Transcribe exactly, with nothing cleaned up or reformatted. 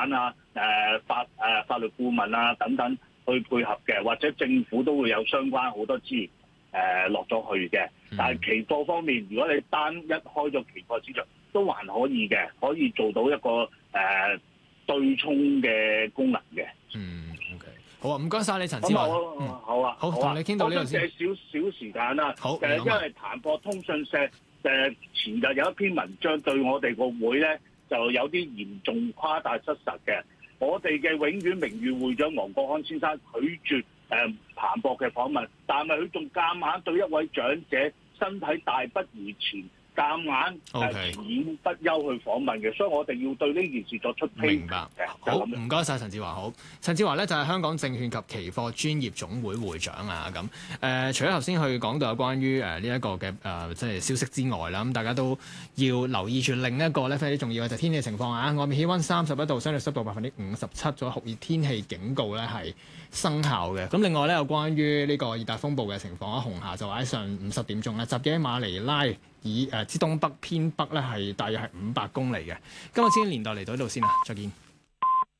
板啊、誒法誒法律顧問啊等等去配合嘅，或者政府都會有相關好多資源誒落咗去嘅。但係期貨方面，如果你單一開咗期貨市場，都還可以嘅，可以做到一個誒、呃、對沖嘅功能嘅。嗯 ，OK， 好啊，唔該晒你陳志華。 嗯，好啊， 好，同、啊、你傾到呢度先。 我想借少少時間啦。 好， 誒，因為彭博通訊社誒前日有一篇文章對我哋個會咧就有啲嚴重誇大失實嘅。我哋嘅永遠名譽會長黃國安先生拒絕誒彭博嘅訪問，但係佢仲夾硬對一位長者身體大不如前，夾硬誒前言不休去訪問嘅，所以我哋要對呢件事作出批評。 明白。好，唔該晒陳志華。好，陳志華咧就係香港證券及期貨專業總會會長啊。咁誒、呃，除咗頭先去講到有關於誒呢一個嘅誒即係消息之外啦，咁大家都要留意住另一個咧非常之重要嘅就係天氣情況啊。外面氣温三十一度，相對濕度百分之五十七，咗酷熱天氣警告咧係生效嘅。咁另外咧有關於呢個熱帶風暴嘅情況啊，紅霞就話喺上午十點鐘咧，集結喺馬尼拉以誒之東北偏北咧係大約係五百公里嘅。今日千禧年代嚟到呢度先啦，再見。